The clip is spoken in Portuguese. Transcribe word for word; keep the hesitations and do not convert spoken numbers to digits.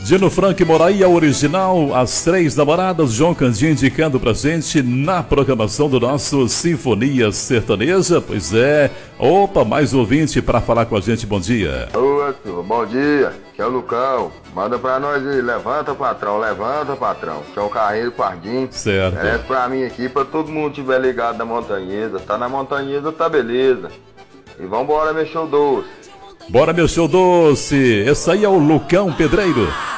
Dino Frank Moraí, a original, as três namoradas, João Candinho indicando pra gente na programação do nosso Sinfonia Sertaneja. Pois é, opa, mais ouvinte pra falar com a gente, bom dia. Ô, Arthur, bom dia, que é o Lucão, manda pra nós aí, levanta patrão, levanta patrão, que é o Carreiro Pardinho. Certo. É pra mim aqui, pra todo mundo tiver ligado na Montanhesa, tá na Montanhesa, tá beleza. E vambora, meu show doce. Bora, meu show doce, esse aí é o Lucão Pedreiro.